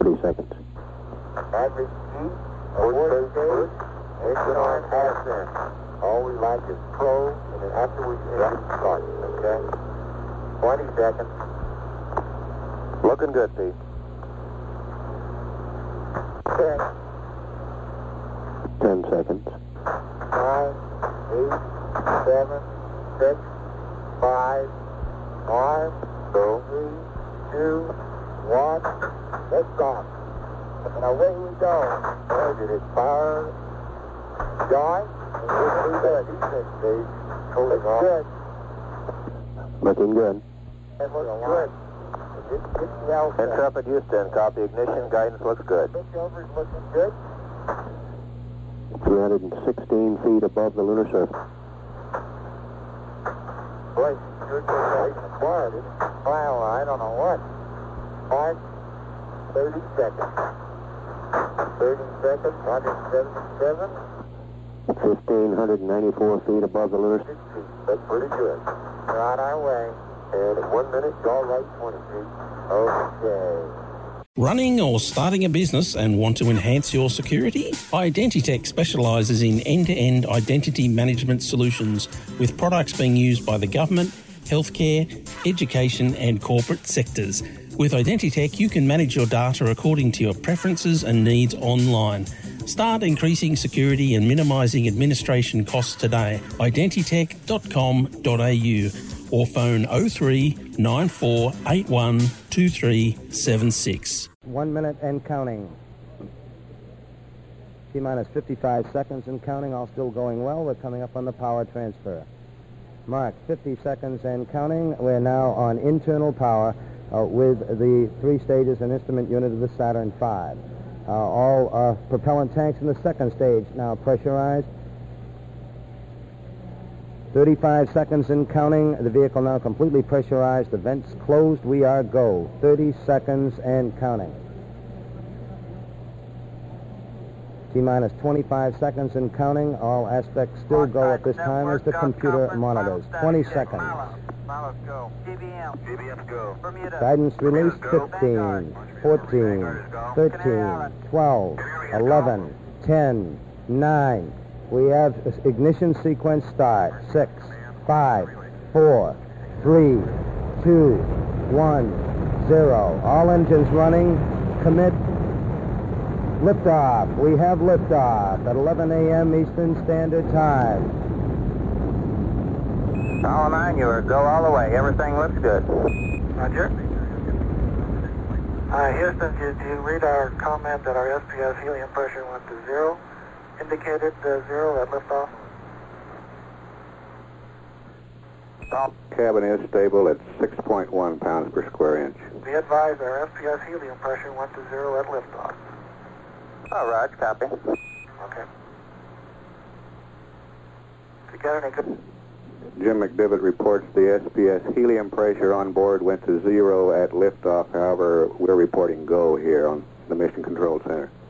3 seconds. Average speed, abort stage, engine on half in. All we like is pro, and then afterwards engine start, okay? 20 seconds. Looking good, Pete. 10 seconds. 9, 8, 7, 6, 5, arm, go, 3, 2, 1, lift off. And away we go. Boy, did it fire, join, and we're through the descent stage. Cooling off. Good. Looking good. It looks good. It's well set. Intrepid Houston, copy ignition, guidance looks good. Switchover's looking good. 316 feet above the lunar surface. Boy, sure takes quiet. It's file, I don't know what. Mark, 30 seconds. 30 seconds, 177. 1,594 feet above the lunar surface. That's pretty good. We're on our way. And in 1 minute, all right, 20 feet. Okay. Running or starting a business and want to enhance your security? Identitech specialises in end-to-end identity management solutions with products being used by the government, healthcare, education and corporate sectors. With Identitech, you can manage your data according to your preferences and needs online. Start increasing security and minimising administration costs today. Identitech.com.au or phone 03 9481 2376. 1 minute and counting. T-minus 55 seconds and counting, all still going well. We're coming up on the power transfer. Mark, 50 seconds and counting. We're now on internal power with the 3 stages and instrument unit of the Saturn V. All propellant tanks in the second stage now pressurized. 35 seconds and counting. The vehicle now completely pressurized. The vents closed. We are go. 30 seconds and counting. T-minus 25 seconds and counting. All aspects still go at this time as the computer monitors. 20 seconds. Miles, go. GBM, go. Bermuda. Guidance released. 15, 14, 13, 12, 11, 10, 9. We have ignition sequence start. 6, 5, 4, 3, 2, 1, 0. All engines running. Commit. Liftoff. We have liftoff at 11 a.m. Eastern Standard Time. All 9, you are go all the way. Everything looks good. Roger. Houston, did you read our comment that our SPS helium pressure went to 0? Indicated 0 at liftoff? Cabin is stable at 6.1 pounds per square inch. We advise our SPS helium pressure went to 0 at liftoff. All right, copy. Okay. If you got any good... Jim McDivitt reports the SPS helium pressure on board went to 0 at liftoff. However, we're reporting go here on the Mission Control Center.